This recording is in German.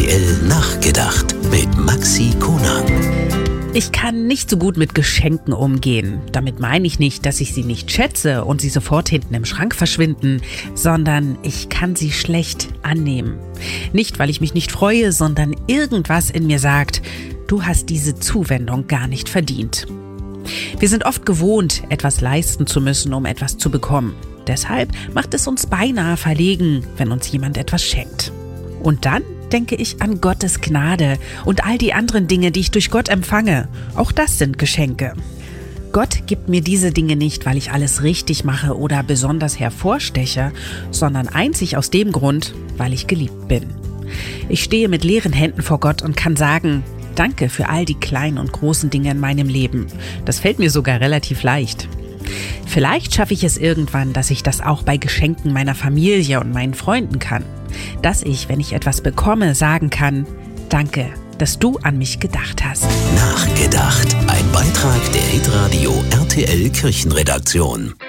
RTL Nachgedacht mit Maxi Konang. Ich kann nicht so gut mit Geschenken umgehen. Damit meine ich nicht, dass ich sie nicht schätze und sie sofort hinten im Schrank verschwinden, sondern ich kann sie schlecht annehmen. Nicht, weil ich mich nicht freue, sondern irgendwas in mir sagt, du hast diese Zuwendung gar nicht verdient. Wir sind oft gewohnt, etwas leisten zu müssen, um etwas zu bekommen. Deshalb macht es uns beinahe verlegen, wenn uns jemand etwas schenkt. Und dann denke ich an Gottes Gnade und all die anderen Dinge, die ich durch Gott empfange. Auch das sind Geschenke. Gott gibt mir diese Dinge nicht, weil ich alles richtig mache oder besonders hervorsteche, sondern einzig aus dem Grund, weil ich geliebt bin. Ich stehe mit leeren Händen vor Gott und kann sagen, danke für all die kleinen und großen Dinge in meinem Leben. Das fällt mir sogar relativ leicht. Vielleicht schaffe ich es irgendwann, dass ich das auch bei Geschenken meiner Familie und meinen Freunden kann. Dass ich, wenn ich etwas bekomme, sagen kann, danke, dass du an mich gedacht hast. Nachgedacht. Ein Beitrag der Hitradio RTL Kirchenredaktion.